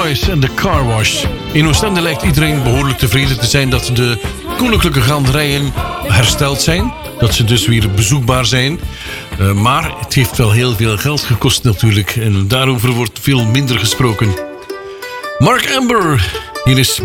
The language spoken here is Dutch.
Boys en de Car Wash. In Oostende lijkt iedereen behoorlijk tevreden te zijn dat de koninklijke gaanderijen hersteld zijn. Dat ze dus weer bezoekbaar zijn. Maar het heeft wel heel veel geld gekost natuurlijk. En daarover wordt veel minder gesproken. Mark Amber, hier is